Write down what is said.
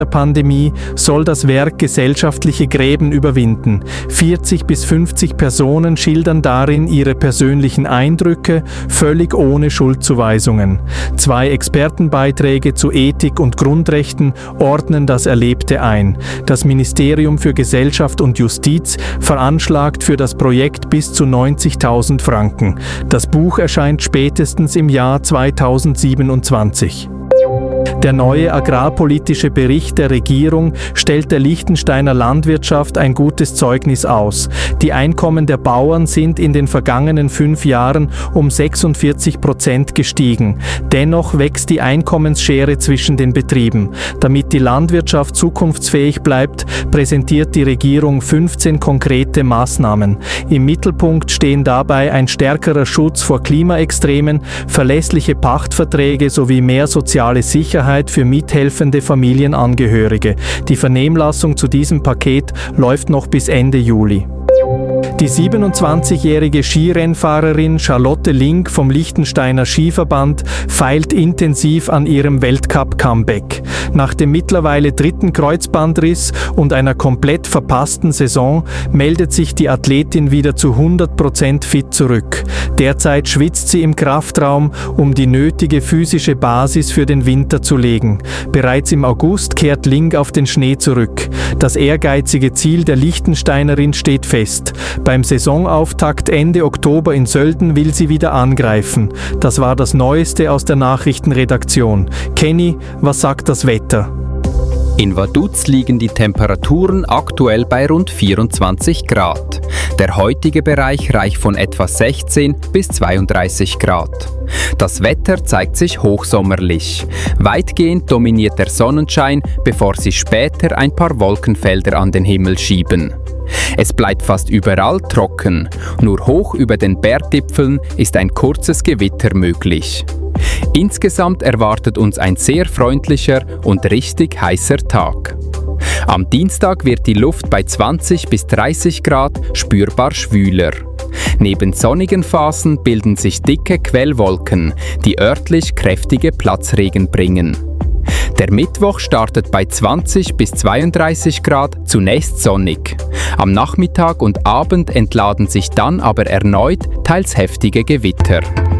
der Pandemie soll das Werk gesellschaftliche Gräben überwinden. 40 bis 50 Personen schildern darin ihre persönlichen Eindrücke, völlig ohne Schuldzuweisungen. 2 Expertenbeiträge zu Ethik und Grundrechten ordnen das Erlebte ein. Das Ministerium für Gesellschaft und Justiz veranschlagt für das Projekt bis zu 90.000 Franken. Das Buch erscheint spätestens im Jahr 2027. Der neue agrarpolitische Bericht der Regierung stellt der Liechtensteiner Landwirtschaft ein gutes Zeugnis aus. Die Einkommen der Bauern sind in den vergangenen 5 Jahren um 46% gestiegen. Dennoch wächst die Einkommensschere zwischen den Betrieben. Damit die Landwirtschaft zukunftsfähig bleibt, präsentiert die Regierung 15 konkrete Maßnahmen. Im Mittelpunkt stehen dabei ein stärkerer Schutz vor Klimaextremen, verlässliche Pachtverträge sowie mehr soziale Sicherheit für mithelfende Familienangehörige. Die Vernehmlassung zu diesem Paket läuft noch bis Ende Juli. Die 27-jährige Skirennfahrerin Charlotte Link vom Liechtensteiner Skiverband feilt intensiv an ihrem Weltcup-Comeback. Nach dem mittlerweile 3. Kreuzbandriss und einer komplett verpassten Saison meldet sich die Athletin wieder zu 100% fit zurück. Derzeit schwitzt sie im Kraftraum, um die nötige physische Basis für den Winter zu legen. Bereits im August kehrt Link auf den Schnee zurück. Das ehrgeizige Ziel der Liechtensteinerin steht fest. Beim Saisonauftakt Ende Oktober in Sölden will sie wieder angreifen. Das war das Neueste aus der Nachrichtenredaktion. Kenny, was sagt das Wetter? In Vaduz liegen die Temperaturen aktuell bei rund 24 Grad. Der heutige Bereich reicht von etwa 16 bis 32 Grad. Das Wetter zeigt sich hochsommerlich. Weitgehend dominiert der Sonnenschein, bevor sich später ein paar Wolkenfelder an den Himmel schieben. Es bleibt fast überall trocken. Nur hoch über den Berggipfeln ist ein kurzes Gewitter möglich. Insgesamt erwartet uns ein sehr freundlicher und richtig heißer Tag. Am Dienstag wird die Luft bei 20 bis 30 Grad spürbar schwüler. Neben sonnigen Phasen bilden sich dicke Quellwolken, die örtlich kräftige Platzregen bringen. Der Mittwoch startet bei 20 bis 32 Grad zunächst sonnig. Am Nachmittag und Abend entladen sich dann aber erneut teils heftige Gewitter.